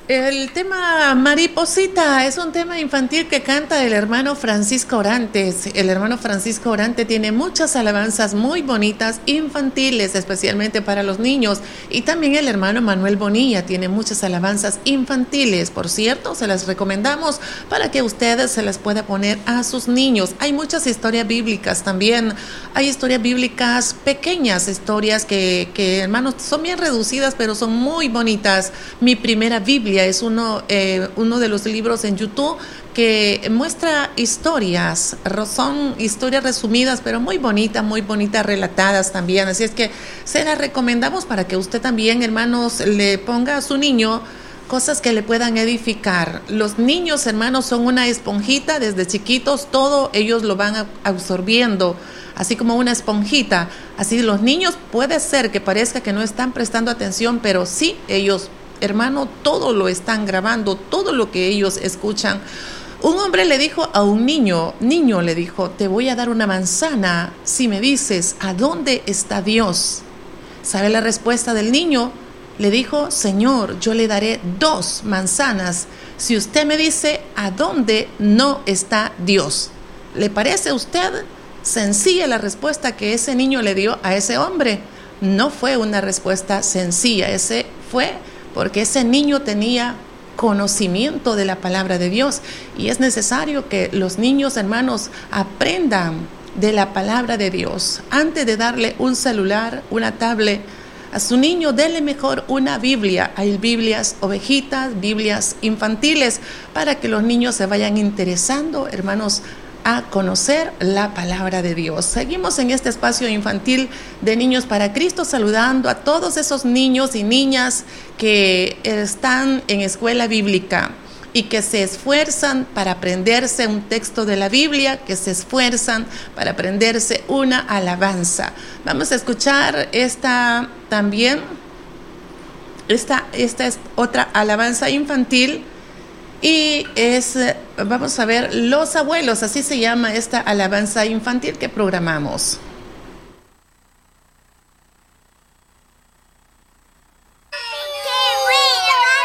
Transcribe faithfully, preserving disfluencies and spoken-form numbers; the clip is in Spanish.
El tema Mariposita es un tema infantil que canta el hermano Francisco Orantes. El hermano Francisco Orante tiene muchas alabanzas muy bonitas, infantiles, especialmente para los niños. Y también el hermano Manuel Bonilla tiene muchas alabanzas infantiles. Por cierto, se las recomendamos para que ustedes se las pueda poner a sus niños. Hay muchas historias bíblicas también. Hay historias bíblicas pequeñas, historias que, que hermanos, son bien reducidas, pero son muy bonitas. Mi primera Biblia es uno, eh, uno de los libros en YouTube que muestra historias, son historias resumidas, pero muy bonitas, muy bonitas relatadas también. Así es que se las recomendamos para que usted también, hermanos, le ponga a su niño cosas que le puedan edificar. Los niños, hermanos, son una esponjita desde chiquitos, todo ellos lo van absorbiendo, así como una esponjita. Así los niños puede ser que parezca que no están prestando atención, pero sí ellos, hermano, todo lo están grabando, todo lo que ellos escuchan. Un hombre le dijo a un niño, niño le dijo, te voy a dar una manzana si me dices a dónde está Dios. ¿Sabe la respuesta del niño? Le dijo, Señor, yo le daré dos manzanas si usted me dice a dónde no está Dios. ¿Le parece a usted sencilla la respuesta que ese niño le dio a ese hombre? No fue una respuesta sencilla, ese fue porque ese niño tenía conocimiento de la palabra de Dios, y es necesario que los niños, hermanos, aprendan de la palabra de Dios. Antes de darle un celular, una tablet a su niño, déle mejor una Biblia. Hay Biblias ovejitas, Biblias infantiles, para que los niños se vayan interesando, hermanos, a conocer la palabra de Dios. Seguimos en este espacio infantil de Niños para Cristo, saludando a todos esos niños y niñas que están en escuela bíblica y que se esfuerzan para aprenderse un texto de la Biblia, que se esfuerzan para aprenderse una alabanza. Vamos a escuchar esta también, esta, esta es otra alabanza infantil. Y es, vamos a ver, Los Abuelos, así se llama esta alabanza infantil que programamos.